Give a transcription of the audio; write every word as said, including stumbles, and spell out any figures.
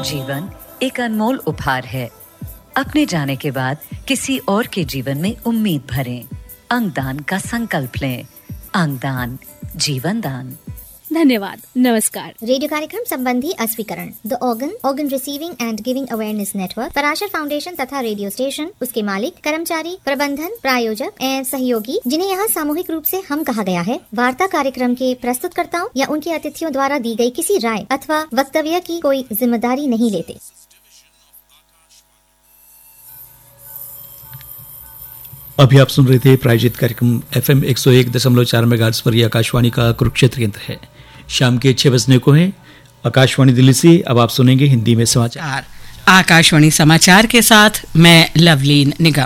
जीवन एक अनमोल उपहार है। अपने जाने के बाद किसी और के जीवन में उम्मीद भरें। अंगदान का संकल्प लें। अंगदान, जीवन दान। धन्यवाद। नमस्कार। रेडियो कार्यक्रम संबंधी अस्वीकरण, the organ organ receiving end giving awareness network, Parashar foundation तथा रेडियो स्टेशन, उसके मालिक, कर्मचारी, प्रबंधन, प्रायोजक एवं सहयोगी, जिन्हें यहाँ सामूहिक रूप से हम कहा गया है, वार्ता कार्यक्रम के प्रस्तुतकर्ताओं या उनके अतिथियों द्वारा दी गई किसी राय अथवा वक्तव्य की कोई जिम्मेदारी नहीं लेते। अभी आप सुन रहे थे प्रायोजित कार्यक्रम एफएम एक सौ एक दशमलव चार मेगाहर्ट्ज पर यह आकाशवाणी का कुरुक्षेत्र केंद्र है। शाम के छह बजने को है। आकाशवाणी दिल्ली से अब आप सुनेंगे हिंदी में समाचार। आकाशवाणी समाचार के साथ मैं लवलीन निगम।